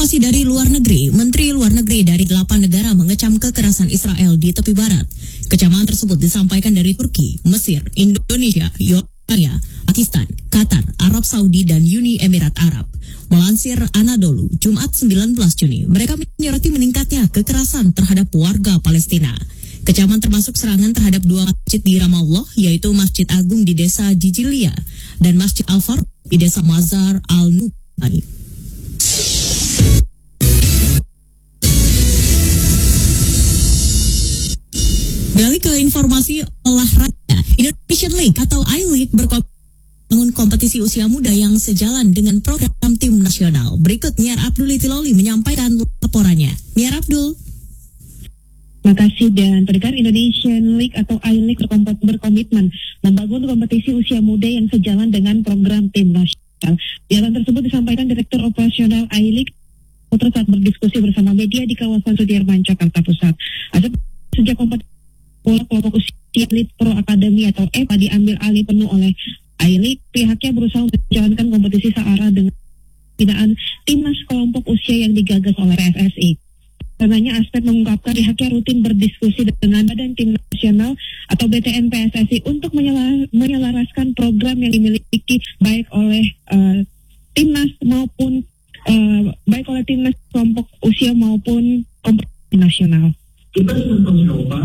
informasi dari luar negeri, Menteri Luar Negeri dari 8 negara mengecam kekerasan Israel di tepi barat. Kecaman tersebut disampaikan dari Turki, Mesir, Indonesia, Yordania, Pakistan, Qatar, Arab Saudi, dan Uni Emirat Arab. Melansir Anadolu, Jumat 19 Juni, mereka menyoroti meningkatnya kekerasan terhadap warga Palestina. Kecaman termasuk serangan terhadap 2 masjid di Ramallah, yaitu Masjid Agung di Desa Jijilia dan Masjid Al-Faruq di Desa Mazar Al-Nubani. Beralih ke informasi olahraga, Indonesian League atau I-League berbangun kompetisi usia muda yang sejalan dengan program tim nasional. Berikut Niar Abdul Itiloli menyampaikan laporannya. Niar Abdul. Terima kasih. Dan pendengar, Indonesian League atau I-League berkomitmen membangun kompetisi usia muda yang sejalan dengan program tim nasional. Jalan tersebut disampaikan Direktur Operasional I-League Putra saat berdiskusi bersama media di kawasan Sudirman, Jakarta Pusat. Sejak kompetisi kelompok usia Elite Pro Academy atau EPA diambil alih penuh oleh I-League, pihaknya berusaha menjalankan kompetisi searah dengan pembinaan timnas kelompok usia yang digagas oleh PSSI. Karenanya Aspet mengungkapkan pihaknya rutin berdiskusi dengan Badan Tim Nasional atau BTN PSSI untuk menyelaraskan program yang dimiliki baik oleh timnas maupun baik oleh timnas kelompok usia maupun kompetisi nasional. Kita sedang mencoba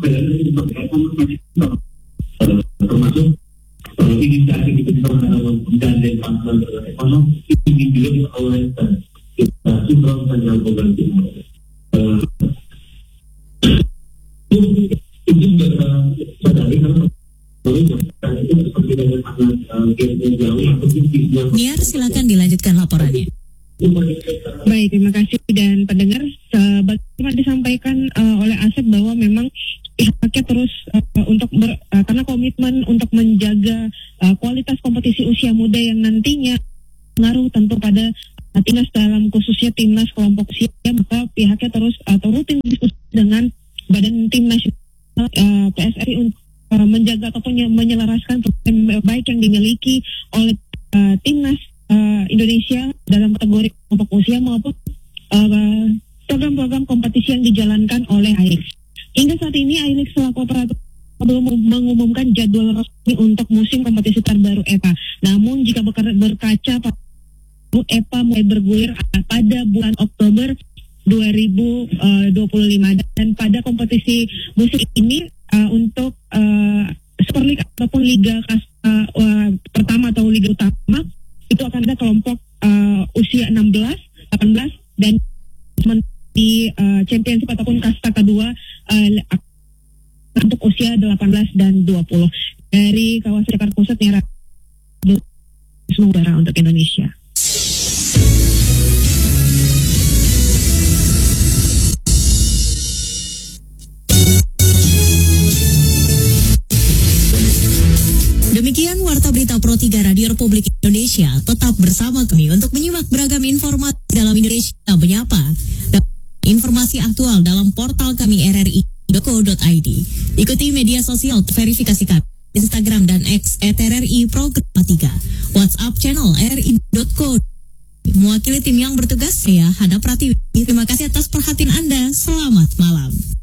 termasuk inisiasi kita dalam menggandeng pangkalan ekonomi ini juga oleh kita sinkron dengan program timur. Itu juga sadari karena itu seperti dengan Niar, silakan dilanjutkan laporannya. Baik, terima kasih. Dan pendengar, sebagaimana disampaikan oleh Asep bahwa memang pihaknya terus karena komitmen untuk menjaga kualitas kompetisi usia muda yang nantinya pengaruh tentu pada timnas dalam khususnya timnas kelompok usia, maka pihaknya terus atau rutin diskusi dengan Badan Tim Nasional PSSI untuk menjaga ataupun menyelaraskan program baik yang dimiliki oleh timnas Indonesia dalam kategori kelompok usia maupun program-program kompetisi yang dijalankan oleh I-League. Hingga saat ini I-League selaku operator belum mengumumkan jadwal resmi untuk musim kompetisi terbaru EPA. Namun jika berkaca EPA mulai bergulir pada bulan Oktober 2025 dan pada kompetisi musim ini untuk Super League ataupun Liga pertama atau Liga Utama itu akan ada kelompok usia 16, 18 dan di championship ataupun kasta kedua untuk usia 18 dan 20. Dari kawasan Jakarta Pusat, Niar Abdul untuk Indonesia. Demikian Warta Berita Pro 3 Radio Republik Indonesia. Tetap bersama kami untuk menyimak beragam informasi dalam Indonesia Menyapa. Informasi aktual dalam portal kami rri.co.id. Ikuti media sosial verifikasi kami, Instagram dan X @RRI Programa 3. WhatsApp channel rri.co. Mewakili tim yang bertugas, saya Hana Pratiwi. Terima kasih atas perhatian Anda. Selamat malam.